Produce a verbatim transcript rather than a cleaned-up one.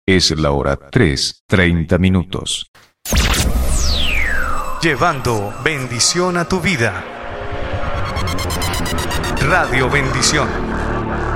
Es la hora tres, treinta minutos. Llevando bendición a tu vida. Radio Bendición.